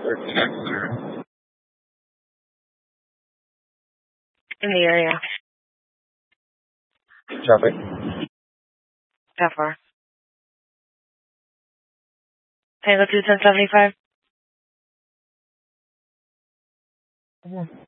In the area. Traffic. How far? Tango 2 1075.